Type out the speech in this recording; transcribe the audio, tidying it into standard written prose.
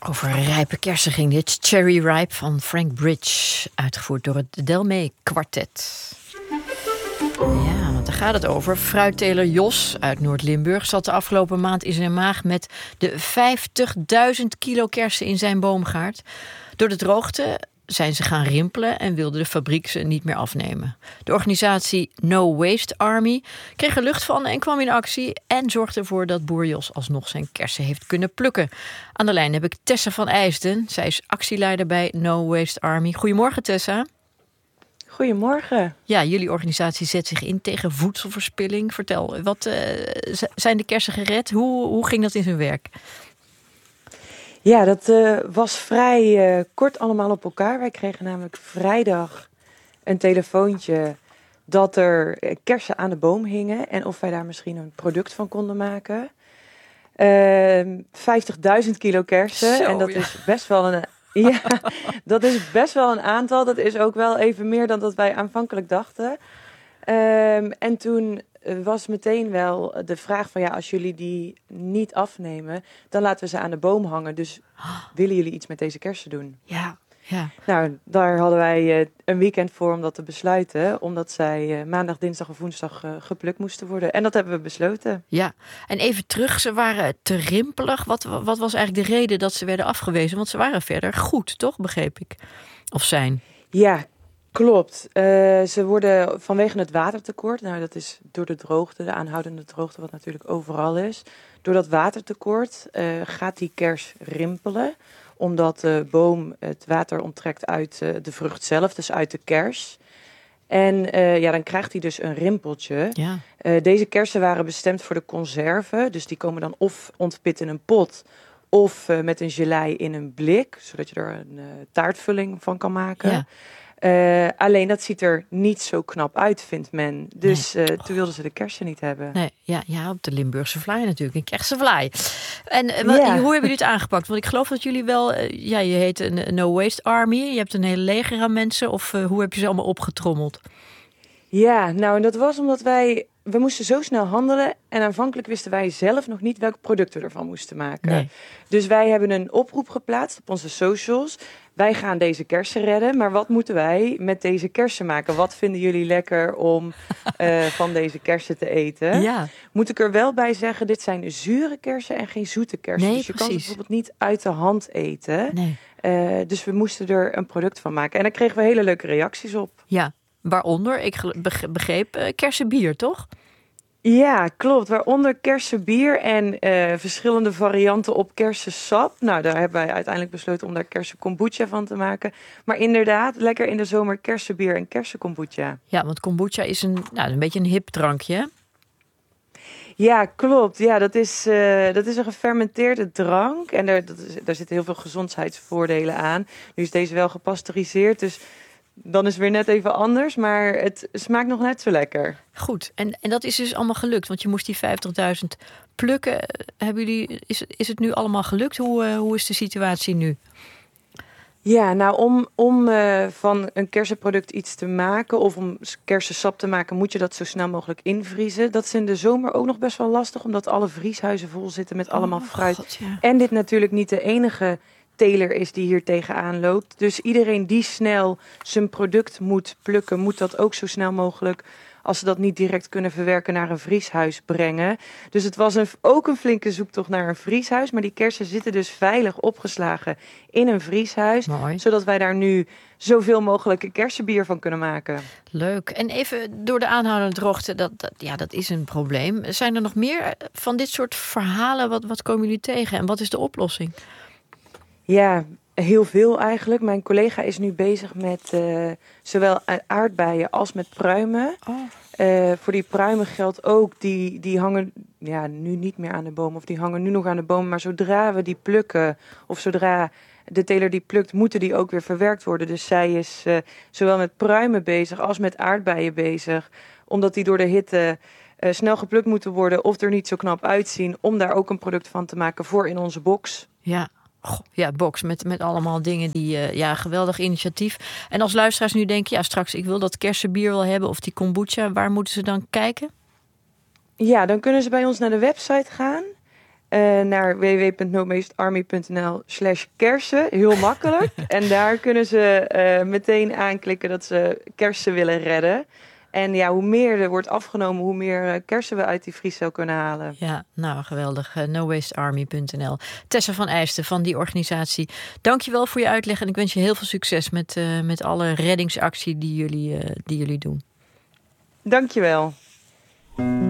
Over rijpe kersen ging dit. Cherry Ripe van Frank Bridge. Uitgevoerd door het Delmee Quartet. Ja, want daar gaat het over. Fruitteler Jos uit Noord-Limburg zat de afgelopen maand in zijn maag met de 50.000 kilo kersen in zijn boomgaard. Door de droogte zijn ze gaan rimpelen en wilde de fabriek ze niet meer afnemen. De organisatie No Waste Army kreeg er lucht van en kwam in actie en zorgde ervoor dat boer Jos alsnog zijn kersen heeft kunnen plukken. Aan de lijn heb ik Tessa van IJsden. Zij is actieleider bij No Waste Army. Goedemorgen, Tessa. Goedemorgen. Ja, jullie organisatie zet zich in tegen voedselverspilling. Vertel, wat zijn de kersen gered? Hoe ging dat in zijn werk? Ja, dat was vrij kort allemaal op elkaar. Wij kregen namelijk vrijdag een telefoontje dat er kersen aan de boom hingen en of wij daar misschien een product van konden maken. 50.000 kilo kersen. Zo, en dat is best wel een... Ja, dat is best wel een aantal. Dat is ook wel even meer dan dat wij aanvankelijk dachten. En toen was meteen wel de vraag van als jullie die niet afnemen, dan laten we ze aan de boom hangen. Dus willen jullie iets met deze kersen doen? Ja. Nou, daar hadden wij een weekend voor om dat te besluiten. Omdat zij maandag, dinsdag of woensdag geplukt moesten worden. En dat hebben we besloten. Ja, en even terug, ze waren te rimpelig. Wat was eigenlijk de reden dat ze werden afgewezen? Want ze waren verder goed, toch? Begreep ik. Of zijn. Ja, klopt. Ze worden vanwege het watertekort. Nou, dat is door de droogte, de aanhoudende droogte, wat natuurlijk overal is. Door dat watertekort gaat die kers rimpelen. Omdat de boom het water onttrekt uit de vrucht zelf, dus uit de kers. En dan krijgt hij dus een rimpeltje. Ja. Deze kersen waren bestemd voor de conserve. Dus die komen dan of ontpit in een pot of met een gelei in een blik. Zodat je er een taartvulling van kan maken. Ja. Alleen dat ziet er niet zo knap uit, vindt men. Dus toen wilden ze de kersen niet hebben. Nee, ja, op de Limburgse vlaai natuurlijk. Een kerse vlaai. En Ja. hoe hebben jullie het aangepakt? Want ik geloof dat jullie wel... je heet een No Waste Army. Je hebt een hele leger aan mensen. Of hoe heb je ze allemaal opgetrommeld? Ja, nou, en dat was omdat we moesten zo snel handelen. En aanvankelijk wisten wij zelf nog niet welke producten we ervan moesten maken. Nee. Dus wij hebben een oproep geplaatst op onze socials. Wij gaan deze kersen redden, maar wat moeten wij met deze kersen maken? Wat vinden jullie lekker om van deze kersen te eten? Ja. Moet ik er wel bij zeggen, dit zijn zure kersen en geen zoete kersen. Nee, dus je kan ze precies. bijvoorbeeld niet uit de hand eten. Nee. Dus we moesten er een product van maken. En daar kregen we hele leuke reacties op. Ja, waaronder, ik begreep, kersenbier, toch? Ja, klopt. Waaronder kersenbier en verschillende varianten op kersensap. Nou, daar hebben wij uiteindelijk besloten om daar kersenkombucha van te maken. Maar inderdaad, lekker in de zomer kersenbier en kersenkombucha. Ja, want kombucha is een beetje een hip drankje, hè? Ja, klopt. Ja, dat is een gefermenteerde drank. En daar zitten heel veel gezondheidsvoordelen aan. Nu is deze wel gepasteuriseerd, dus dan is het weer net even anders. Maar het smaakt nog net zo lekker. Goed, en dat is dus allemaal gelukt, want je moest die 50.000 plukken. Is het nu allemaal gelukt? Hoe is de situatie nu? Ja, nou om van een kersenproduct iets te maken of om kersensap te maken, moet je dat zo snel mogelijk invriezen. Dat is in de zomer ook nog best wel lastig, omdat alle vrieshuizen vol zitten met allemaal fruit. God, ja. En dit natuurlijk niet de enige teler is die hier tegenaan loopt. Dus iedereen die snel zijn product moet plukken, moet dat ook zo snel mogelijk, als ze dat niet direct kunnen verwerken, naar een vrieshuis brengen. Dus het was ook een flinke zoektocht naar een vrieshuis. Maar die kersen zitten dus veilig opgeslagen in een vrieshuis. Mooi. Zodat wij daar nu zoveel mogelijk kersenbier van kunnen maken. Leuk. En even door de aanhoudende droogte, dat is een probleem. Zijn er nog meer van dit soort verhalen? Wat komen jullie tegen? En wat is de oplossing? Ja, heel veel eigenlijk. Mijn collega is nu bezig met zowel aardbeien als met pruimen. Voor die pruimen geldt ook, die hangen nu niet meer aan de boom. Of die hangen nu nog aan de boom. Maar zodra we die plukken, of zodra de teler die plukt, moeten die ook weer verwerkt worden. Dus zij is zowel met pruimen bezig als met aardbeien bezig. Omdat die door de hitte snel geplukt moeten worden of er niet zo knap uitzien. Om daar ook een product van te maken voor in onze box. Ja. Ja, box met allemaal dingen die... geweldig initiatief. En als luisteraars nu denken, straks ik wil dat kersenbier wel hebben of die kombucha. Waar moeten ze dan kijken? Ja, dan kunnen ze bij ons naar de website gaan. naar www.nowastearmy.nl/kersen. Heel makkelijk. En daar kunnen ze meteen aanklikken dat ze kersen willen redden. En ja, hoe meer er wordt afgenomen, hoe meer kersen we uit die vriescel kunnen halen. Ja, nou geweldig. NoWasteArmy.nl. Tessa van Eijsten van die organisatie. Dank je wel voor je uitleg en ik wens je heel veel succes met alle reddingsactie die jullie doen. Dank je wel.